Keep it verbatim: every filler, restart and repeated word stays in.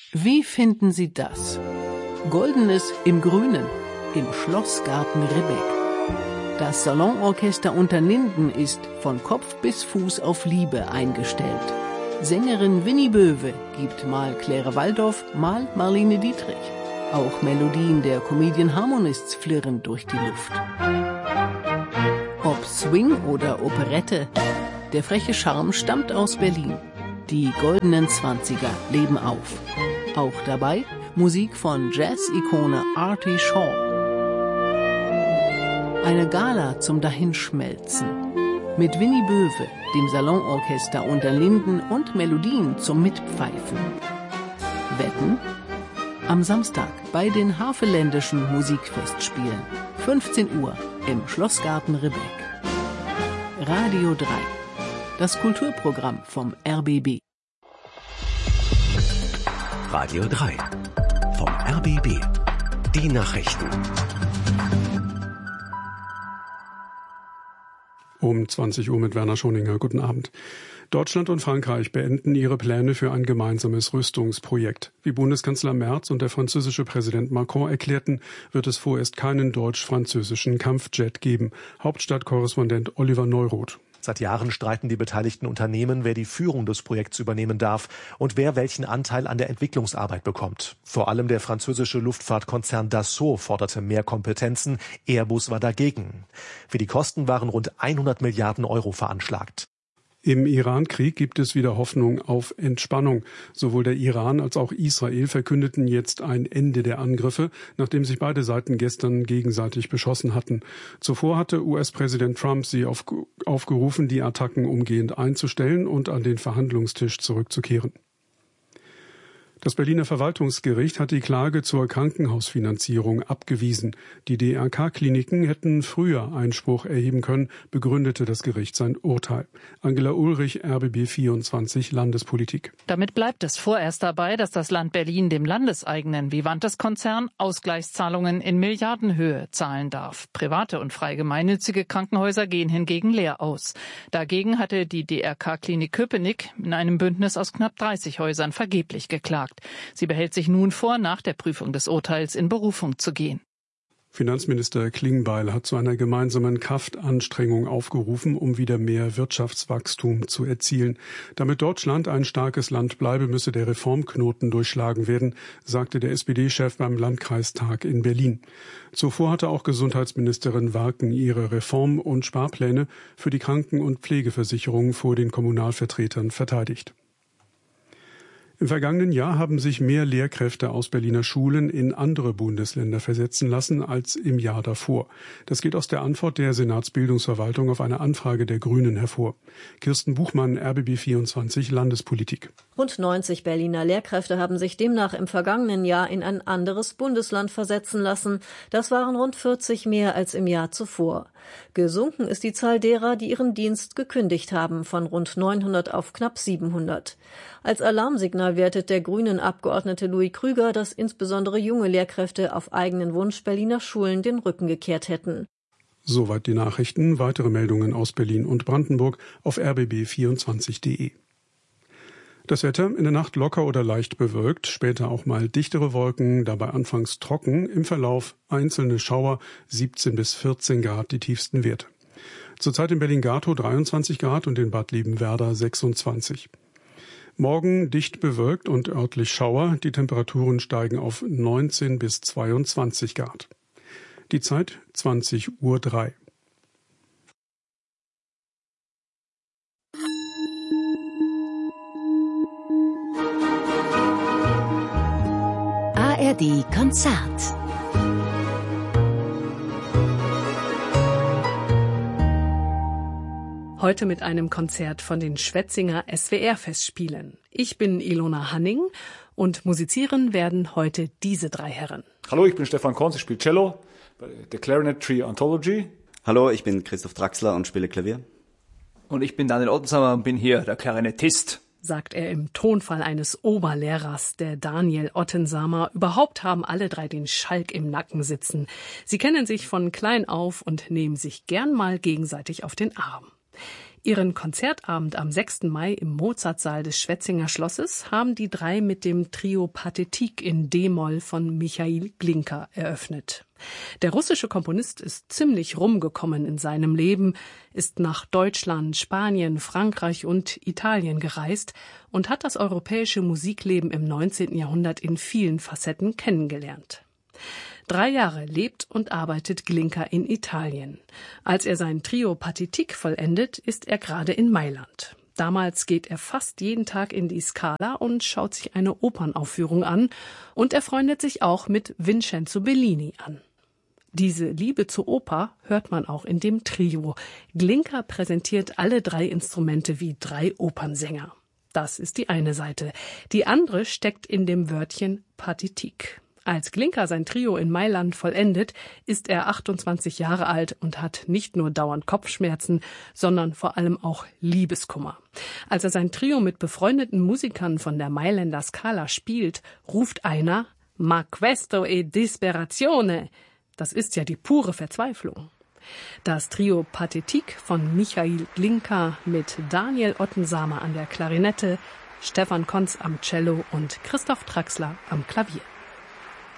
Wie finden Sie das? Goldenes im Grünen, im Schlossgarten Ribbeck. Das Salonorchester Unterlinden ist von Kopf bis Fuß auf Liebe eingestellt. Sängerin Winnie Böwe gibt mal Claire Waldorf, mal Marlene Dietrich. Auch Melodien der Comedian Harmonists flirren durch die Luft. Ob Swing oder Operette, der freche Charme stammt aus Berlin. Die goldenen Zwanziger leben auf. Auch dabei Musik von Jazz-Ikone Artie Shaw. Eine Gala zum Dahinschmelzen. Mit Winnie Böwe, dem Salonorchester Unterlinden und Melodien zum Mitpfeifen. Wetten? Am Samstag bei den Havelländischen Musikfestspielen. fünfzehn Uhr im Schlossgarten Ribbeck. Radio drei. Das Kulturprogramm vom R B B. Radio drei. Vom R B B. Die Nachrichten. Um zwanzig Uhr mit Werner Schoninger. Guten Abend. Deutschland und Frankreich beenden ihre Pläne für ein gemeinsames Rüstungsprojekt. Wie Bundeskanzler Merz und der französische Präsident Macron erklärten, wird es vorerst keinen deutsch-französischen Kampfjet geben. Hauptstadtkorrespondent Oliver Neuroth. Seit Jahren streiten die beteiligten Unternehmen, wer die Führung des Projekts übernehmen darf und wer welchen Anteil an der Entwicklungsarbeit bekommt. Vor allem der französische Luftfahrtkonzern Dassault forderte mehr Kompetenzen, Airbus war dagegen. Für die Kosten waren rund hundert Milliarden Euro veranschlagt. Im Iran-Krieg gibt es wieder Hoffnung auf Entspannung. Sowohl der Iran als auch Israel verkündeten jetzt ein Ende der Angriffe, nachdem sich beide Seiten gestern gegenseitig beschossen hatten. Zuvor hatte U S-Präsident Trump sie auf, aufgerufen, die Attacken umgehend einzustellen und an den Verhandlungstisch zurückzukehren. Das Berliner Verwaltungsgericht hat die Klage zur Krankenhausfinanzierung abgewiesen. Die D R K-Kliniken hätten früher Einspruch erheben können, begründete das Gericht sein Urteil. Angela Ulrich, R B B vierundzwanzig Landespolitik. Damit bleibt es vorerst dabei, dass das Land Berlin dem landeseigenen Vivantes-Konzern Ausgleichszahlungen in Milliardenhöhe zahlen darf. Private und frei gemeinnützige Krankenhäuser gehen hingegen leer aus. Dagegen hatte die D R K-Klinik Köpenick in einem Bündnis aus knapp dreißig Häusern vergeblich geklagt. Sie behält sich nun vor, nach der Prüfung des Urteils in Berufung zu gehen. Finanzminister Klingbeil hat zu einer gemeinsamen Kraftanstrengung aufgerufen, um wieder mehr Wirtschaftswachstum zu erzielen. Damit Deutschland ein starkes Land bleibe, müsse der Reformknoten durchschlagen werden, sagte der S P D-Chef beim Landkreistag in Berlin. Zuvor hatte auch Gesundheitsministerin Warken ihre Reform- und Sparpläne für die Kranken- und Pflegeversicherung vor den Kommunalvertretern verteidigt. Im vergangenen Jahr haben sich mehr Lehrkräfte aus Berliner Schulen in andere Bundesländer versetzen lassen als im Jahr davor. Das geht aus der Antwort der Senatsbildungsverwaltung auf eine Anfrage der Grünen hervor. Kirsten Buchmann, R B B vierundzwanzig Landespolitik. Rund neunzig Berliner Lehrkräfte haben sich demnach im vergangenen Jahr in ein anderes Bundesland versetzen lassen. Das waren rund vierzig mehr als im Jahr zuvor. Gesunken ist die Zahl derer, die ihren Dienst gekündigt haben, von rund neunhundert auf knapp siebenhundert. Als Alarmsignal wertet der Grünen-Abgeordnete Louis Krüger, dass insbesondere junge Lehrkräfte auf eigenen Wunsch Berliner Schulen den Rücken gekehrt hätten. Soweit die Nachrichten. Weitere Meldungen aus Berlin und Brandenburg auf r b b vierundzwanzig punkt d e. Das Wetter in der Nacht locker oder leicht bewölkt, später auch mal dichtere Wolken, dabei anfangs trocken, im Verlauf einzelne Schauer, siebzehn bis vierzehn Grad die tiefsten Werte. Zurzeit in Berlin-Gatow dreiundzwanzig Grad und in Bad Liebenwerda sechsundzwanzig. Morgen dicht bewölkt und örtlich Schauer, die Temperaturen steigen auf neunzehn bis zweiundzwanzig Grad. Die Zeit zwanzig Uhr drei. A R D Konzert. Heute mit einem Konzert von den Schwetzinger S W R-Festspielen. Ich bin Ilona Hanning und musizieren werden heute diese drei Herren. Hallo, ich bin Stefan Konz, ich spiele Cello bei der Clarinet Tree Anthology. Hallo, ich bin Christoph Draxler und spiele Klavier. Und ich bin Daniel Ottensamer und bin hier der Klarinettist. Sagt er im Tonfall eines Oberlehrers, der Daniel Ottensamer. Überhaupt haben alle drei den Schalk im Nacken sitzen. Sie kennen sich von klein auf und nehmen sich gern mal gegenseitig auf den Arm. Ihren Konzertabend am sechsten Mai im Mozartsaal des Schwetzinger Schlosses haben die drei mit dem Trio Pathétique in D-Moll von Michail Glinka eröffnet. Der russische Komponist ist ziemlich rumgekommen in seinem Leben, ist nach Deutschland, Spanien, Frankreich und Italien gereist und hat das europäische Musikleben im neunzehnten Jahrhundert in vielen Facetten kennengelernt. Drei Jahre lebt und arbeitet Glinka in Italien. Als er sein Trio Pathétique vollendet, ist er gerade in Mailand. Damals geht er fast jeden Tag in die Scala und schaut sich eine Opernaufführung an. Und er freundet sich auch mit Vincenzo Bellini an. Diese Liebe zur Oper hört man auch in dem Trio. Glinka präsentiert alle drei Instrumente wie drei Opernsänger. Das ist die eine Seite. Die andere steckt in dem Wörtchen Pathétique. Als Glinka sein Trio in Mailand vollendet, ist er achtundzwanzig Jahre alt und hat nicht nur dauernd Kopfschmerzen, sondern vor allem auch Liebeskummer. Als er sein Trio mit befreundeten Musikern von der Mailänder Scala spielt, ruft einer «Ma questo è disperazione!» Das ist ja die pure Verzweiflung. Das Trio Pathétique von Michail Glinka mit Daniel Ottensamer an der Klarinette, Stefan Konz am Cello und Christoph Traxler am Klavier.